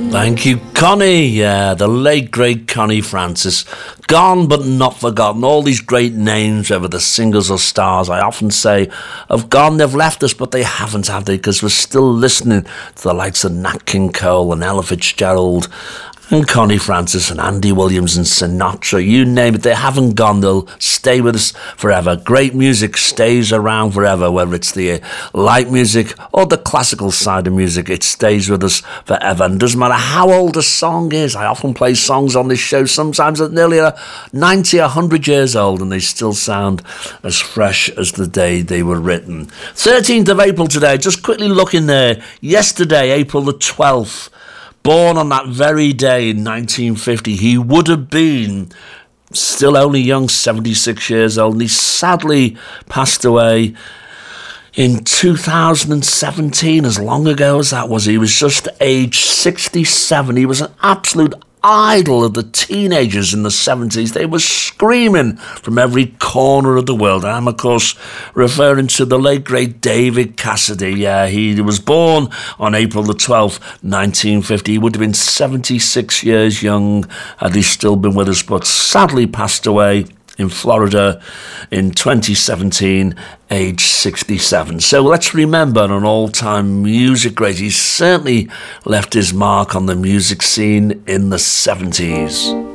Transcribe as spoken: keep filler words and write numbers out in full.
Thank you, Connie. Yeah, the late, great Connie Francis. Gone but not forgotten. All these great names, whether the singers or stars, I often say, have gone, they've left us, but they haven't, have they? Because we're still listening to the likes of Nat King Cole and Ella Fitzgerald and Connie Francis and Andy Williams and Sinatra, you name it, they haven't gone, they'll stay with us forever. Great music stays around forever, whether it's the light music or the classical side of music, it stays with us forever. And doesn't matter how old a song is, I often play songs on this show, sometimes at nearly ninety, one hundred years old, and they still sound as fresh as the day they were written. thirteenth of April today, just quickly looking there, yesterday, April the twelfth, born on that very day in nineteen fifty, he would have been still only young, seventy-six years old, and he sadly passed away in two thousand seventeen, as long ago as that was. He was just age sixty-seven. He was an absolute idol of the teenagers in the seventies. They were screaming from every corner of the world. I'm, of course, referring to the late, great David Cassidy. Yeah, he was born on April the twelfth, nineteen fifty. He would have been seventy-six years young had he still been with us, but sadly passed away in Florida in twenty seventeen, age sixty-seven. So let's remember an all-time music great. He certainly left his mark on the music scene in the seventies.